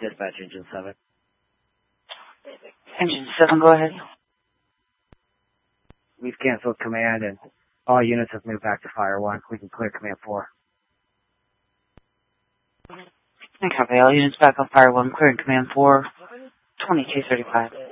Dispatch Engine 7. Engine 7, go ahead. We've canceled command and all units have moved back to Fire 1. We can clear command 4. Okay, all units back on Fire 1, clearing command 4, 2235.